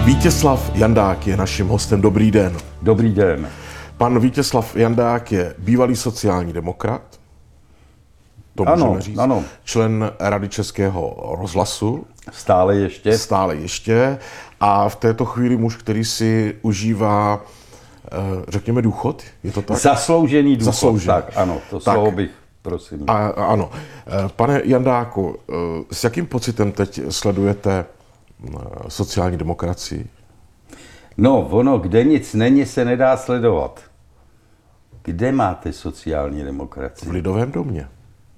Vítězslav Jandák je naším hostem. Dobrý den. Dobrý den. Pan Vítězslav Jandák je bývalý sociální demokrat. To můžeme říct. Ano. Člen Rady Českého rozhlasu. Stále ještě. A v této chvíli muž, který si užívá, řekněme, důchod. Je to tak? Zasloužený důchod. Tak, ano. To slovo bych, prosím. Ano. Pane Jandáku, s jakým pocitem teď sledujete sociální demokracii? No, kde nic není, se nedá sledovat. Kde máte sociální demokracii? V Lidovém domě.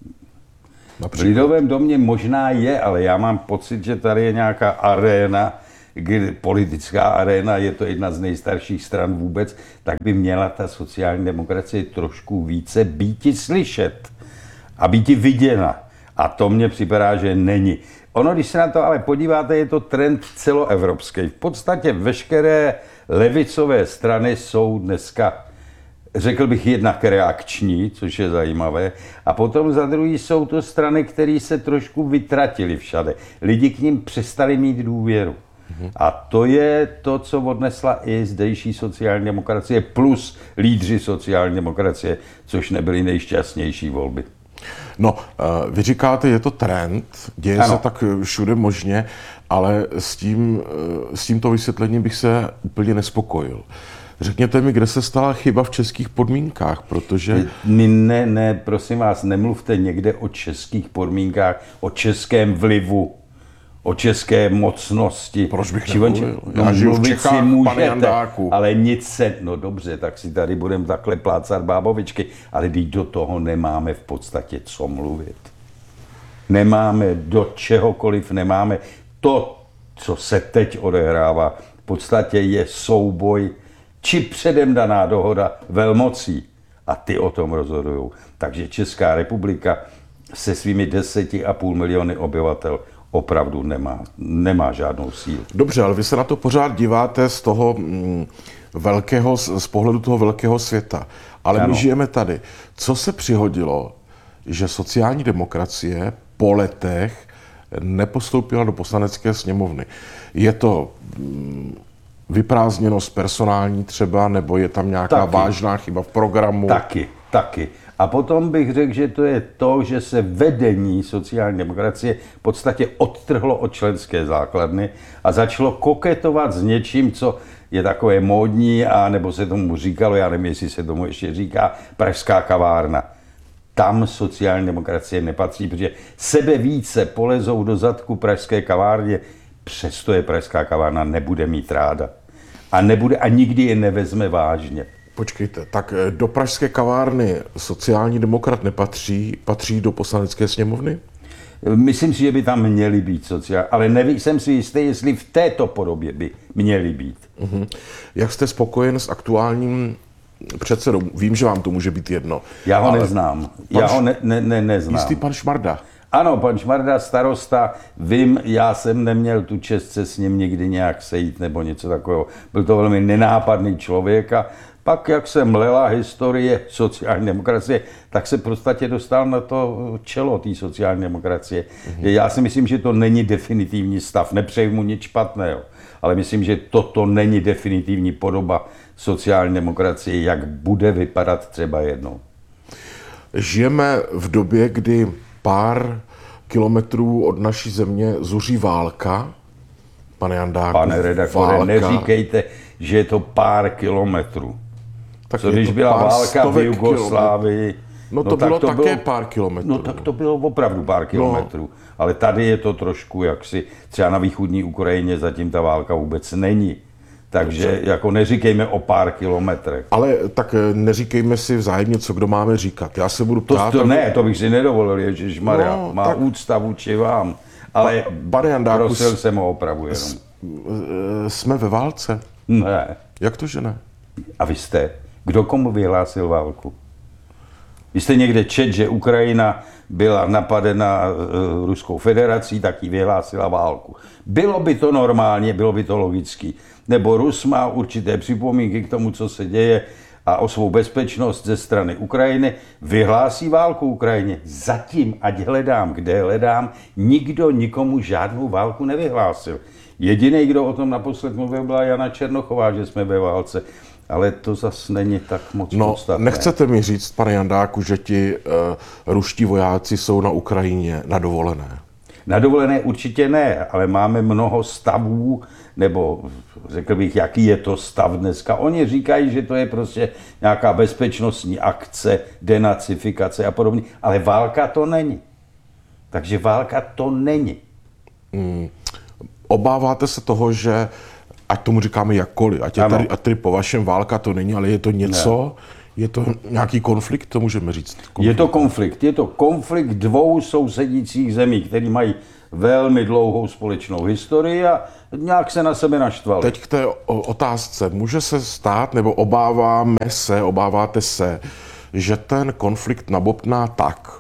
V Lidovém domě možná je, ale já mám pocit, že tady je nějaká aréna, politická aréna, je to jedna z nejstarších stran vůbec, tak by měla ta sociální demokracie trošku více býti slyšet a býti viděna. A to mně připadá, že není. Ono, když se na to ale podíváte, je to trend celoevropský. V podstatě veškeré levicové strany jsou dneska, řekl bych, jednak reakční, což je zajímavé, a potom za druhý jsou to strany, které se trošku vytratily všade. Lidi k nim přestali mít důvěru. A to je to, co odnesla i zdejší sociální demokracie plus lídři sociální demokracie, což nebyly nejšťastnější volby. No, vy říkáte, je to trend, děje se tak všude možně, ale s tímto vysvětlením bych se úplně nespokojil. Řekněte mi, kde se stala chyba v českých podmínkách, protože... Ne, prosím vás, nemluvte někde o českých podmínkách, o českém vlivu, o české mocnosti. Proč bych nemluvil? Já žiju v Čechách, pane Jandáku. Ale nic se... No dobře, tak si tady budeme takhle plácat bábovičky, ale když do toho nemáme v podstatě co mluvit. Nemáme do čehokoliv, nemáme. To, co se teď odehrává, v podstatě je souboj či předem daná dohoda velmocí. A ty o tom rozhodují. Takže Česká republika se svými 10,5 miliony obyvatel opravdu nemá žádnou sílu. Dobře, ale vy se na to pořád díváte z toho z pohledu toho velkého světa. Ale my žijeme tady. Co se přihodilo, že sociální demokracie po letech nepostoupila do Poslanecké sněmovny? Je to vyprázdněnost personální třeba, nebo je tam nějaká vážná chyba v programu? Taky. A potom bych řekl, že to je to, že se vedení sociální demokracie v podstatě odtrhlo od členské základny a začalo koketovat s něčím, co je takové módní, a nebo se tomu říkalo, já nevím, jestli se tomu ještě říká, pražská kavárna. Tam sociální demokracie nepatří, protože sebe více polezou do zadku pražské kavárně, přesto je pražská kavárna nebude mít ráda. A nikdy je nevezme vážně. Počkejte, tak do pražské kavárny sociální demokrat nepatří, patří do Poslanecké sněmovny? Myslím si, že by tam měli být ale jsem si jistý, jestli v této podobě by měli být. Jak jste spokojen s aktuálním předsedou? Vím, že vám to může být jedno. Já ho neznám. Neznám. Jistý pan Šmarda. Ano, pan Šmarda, starosta, vím, já jsem neměl tu čest se s ním nikdy nějak sejít nebo něco takového. Byl to velmi nenápadný člověk a pak, jak se mlela historie sociální demokracie, tak se v podstatě dostal na to čelo té sociální demokracie. Já si myslím, že to není definitivní stav, nepřeji mu nic špatného, ale myslím, že toto není definitivní podoba sociální demokracie, jak bude vypadat třeba jednou. Žijeme v době, kdy pár kilometrů od naší země zuří válka. Pane Jandáku, pane redaktore, neříkejte, že je to pár kilometrů. Tak co když byla válka v Jugoslávii? No to bylo také pár kilometrů. No tak to bylo opravdu pár kilometrů. Ale tady je to trošku jaksi, třeba na východní Ukrajině zatím ta válka vůbec není. Takže jako neříkejme o pár kilometrech. Ale tak neříkejme si vzájemně, co kdo máme říkat. Já se budu ptát... To bych si nedovolil, ježišmarja. Má úcta vůči vám. Ale pane Jandáku, prosil jsem o opravu jenom. Jsme ve válce? Ne. Jak to, že ne? A vy jste? Kdo komu vyhlásil válku? Vy jste někde čet, že Ukrajina byla napadena Ruskou federací, tak jí vyhlásila válku. Bylo by to normálně, bylo by to logický. Nebo Rus má určité připomínky k tomu, co se děje a o svou bezpečnost ze strany Ukrajiny, vyhlásí válku Ukrajině. Zatím, ať hledám, kde hledám, nikdo nikomu žádnou válku nevyhlásil. Jediný, kdo o tom naposled mluvil, byla Jana Černochová, že jsme ve válce. Ale to zase není tak moc podstatné. Nechcete mi říct, pane Jandáku, že ti ruští vojáci jsou na Ukrajině na dovolené? Na dovolené určitě ne, ale máme mnoho stavů, nebo řekl bych, jaký je to stav dneska. Oni říkají, že to je prostě nějaká bezpečnostní akce, denacifikace a podobně, ale válka to není. Takže válka to není. Obáváte se toho, že ať tomu říkáme jakkoliv, ať tady po vašem válka to není, ale je to něco, je to nějaký konflikt, to můžeme říct. Je to konflikt dvou sousedících zemí, který mají velmi dlouhou společnou historii a nějak se na sebe naštvali. Teď k té otázce. Může se stát, nebo obáváte se, že ten konflikt nabobtná tak,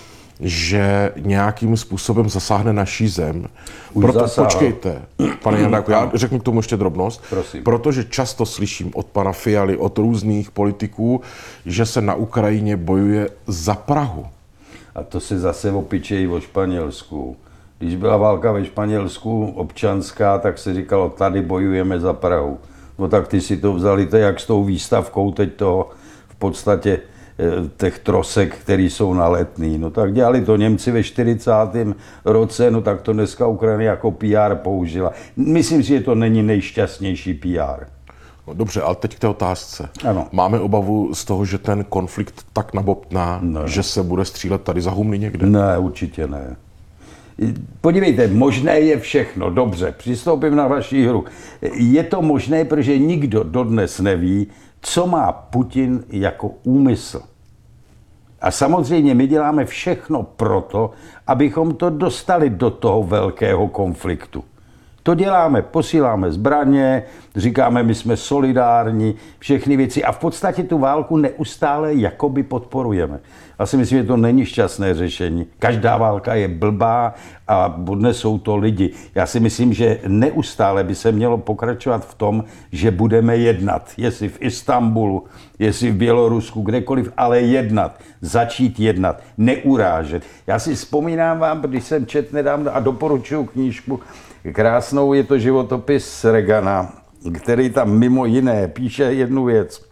že nějakým způsobem zasáhne naší zem. Počkejte, pane Jandáku, já řeknu k tomu ještě drobnost. Prosím. Protože často slyším od pana Fialy, od různých politiků, že se na Ukrajině bojuje za Prahu. A to se zase opičejí o Španělsku. Když byla válka ve Španělsku občanská, tak se říkalo, tady bojujeme za Prahu. No tak ty si to vzali, to jak s tou výstavkou teď toho v podstatě těch trosek, které jsou na Letný. No tak dělali to Němci ve 40. roce, no tak to dneska Ukrajina jako PR použila. Myslím si, že to není nejšťastnější PR. No dobře, ale teď k té otázce. Ano. Máme obavu z toho, že ten konflikt tak nabobtná, že se bude střílet tady za Humny někde? Ne, určitě ne. Podívejte, možné je všechno, dobře, přistoupím na vaši hru. Je to možné, protože nikdo dodnes neví, co má Putin jako úmysl. A samozřejmě my děláme všechno proto, abychom to dostali do toho velkého konfliktu. To děláme, posíláme zbraně, říkáme, my jsme solidární, všechny věci a v podstatě tu válku neustále jakoby podporujeme. Já si myslím, že to není šťastné řešení. Každá válka je blbá a dnes jsou to lidi. Já si myslím, že neustále by se mělo pokračovat v tom, že budeme jednat. Jestli v Istanbulu, jestli v Bělorusku, kdekoliv, ale jednat. Začít jednat, neurážet. Já si vzpomínám vám, když jsem četl nedávno a doporučuji knížku, krásnou, je to životopis Reagana, který tam mimo jiné píše jednu věc.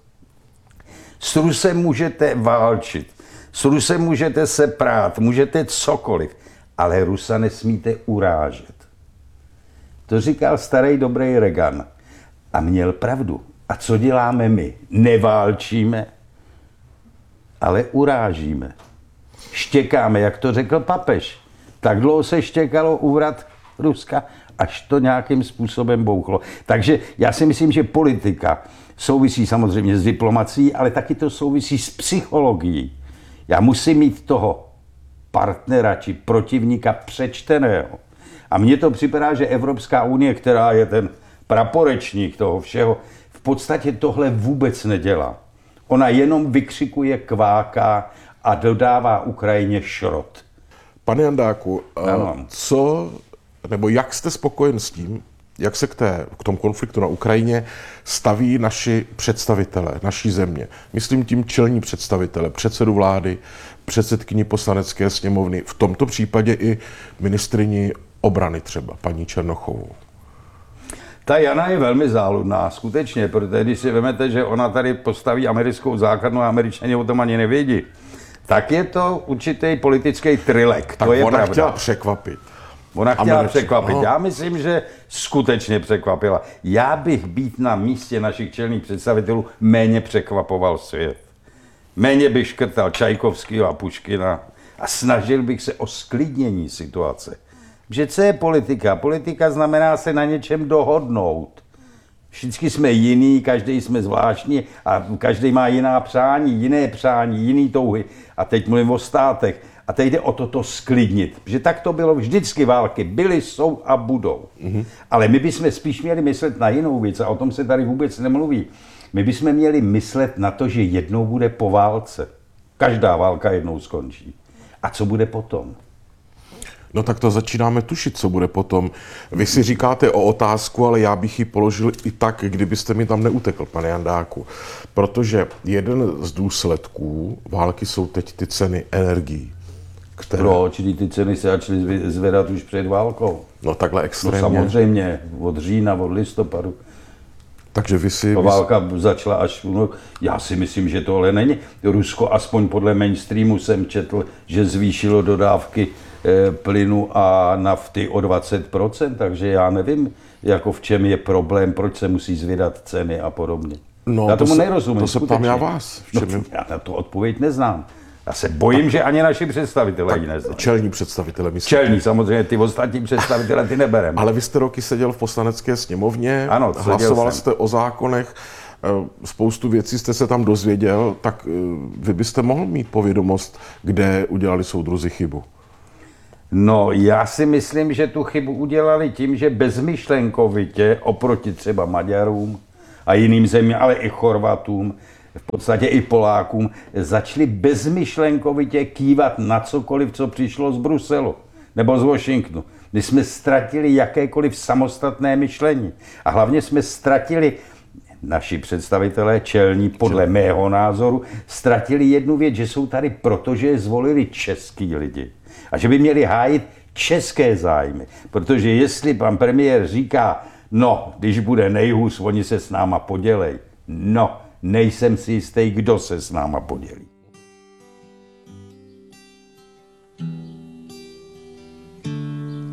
S Rusem můžete válčit, s Rusem můžete se prát, můžete cokoliv, ale Rusa nesmíte urážet. To říkal starý dobrý Reagan. A měl pravdu. A co děláme my? Neválčíme, ale urážíme. Štěkáme, jak to řekl papež. Tak dlouho se štěkalo u vrat Ruska, až to nějakým způsobem bouchlo. Takže já si myslím, že politika souvisí samozřejmě s diplomacií, ale taky to souvisí s psychologií. Já musím mít toho partnera či protivníka přečteného. A mně to připadá, že Evropská unie, která je ten praporečník toho všeho, v podstatě tohle vůbec nedělá. Ona jenom vykřikuje, kváká a dodává Ukrajině šrot. Pane Jandáku, jak jste spokojen s tím, jak se k tomu konfliktu na Ukrajině staví naši představitelé, naší země? Myslím tím čelní představitele, předsedu vlády, předsedkyni poslanecké sněmovny, v tomto případě i ministryni obrany třeba, paní Černochovou. Ta Jana je velmi záludná, skutečně, protože když si vezmete, že ona tady postaví americkou základnu a Američané o tom ani nevědí, tak je to určitý politický trilek. Tak to je ona pravda. chtěla překvapit. Ona chtěla překvapit. Já myslím, že skutečně překvapila. Já bych být na místě našich čelných představitelů méně překvapoval svět. Méně bych škrtal Čajkovského a Puškina a snažil bych se o sklidnění situace. Že co je politika? Politika znamená se na něčem dohodnout. Všichni jsme jiný, každý jsme zvláštní a každý má jiné přání, jiný touhy. A teď mluvím o státech. A teď jde o to sklidnit. Že tak to bylo vždycky války. Byly, jsou a budou. Ale my bychom spíš měli myslet na jinou věc a o tom se tady vůbec nemluví. My bychom měli myslet na to, že jednou bude po válce. Každá válka jednou skončí. A co bude potom? No tak to začínáme tušit, co bude potom. Vy si říkáte o otázku, ale já bych ji položil i tak, kdybyste mi tam neutekl, pane Jandáku. Protože jeden z důsledků války jsou teď ty ceny energií. Proč? Ty ceny se začaly zvedat už před válkou. No takhle No extrémně. samozřejmě, od října, od listopadu. Takže vy si... Ta válka začala až, no, já si myslím, že tohle není. Rusko, aspoň podle mainstreamu jsem četl, že zvýšilo dodávky plynu a nafty o 20%, takže já nevím, jako v čem je problém, proč se musí zvědat ceny a podobně. No, já tomu nerozumím. To se ptám já vás. Já na to odpověď neznám. Já se bojím, že ani naši představitelé ji neznají. Čelní představitelé, myslím. Čelní, samozřejmě, ty ostatní představitelé ty nebereme. Ale vy jste roky seděl v Poslanecké sněmovně, ano, hlasoval jste o zákonech, spoustu věcí jste se tam dozvěděl, tak vy byste mohl mít povědomost, kde udělali soudruzi chybu. No, já si myslím, že tu chybu udělali tím, že bezmyšlenkovitě oproti třeba Maďarům a jiným zemím, ale i Chorvatům, v podstatě i Polákům, začali bezmyšlenkovitě kývat na cokoliv, co přišlo z Bruselu nebo z Washingtonu. My jsme ztratili jakékoliv samostatné myšlení. A hlavně jsme ztratili, naši představitelé čelní, podle mého názoru, ztratili jednu věc, že jsou tady proto, že je zvolili český lidi. A že by měli hájit české zájmy. Protože jestli pan premiér říká, no, když bude nejhůř, oni se s náma podělej. No, nejsem si jistý, kdo se s náma podělí.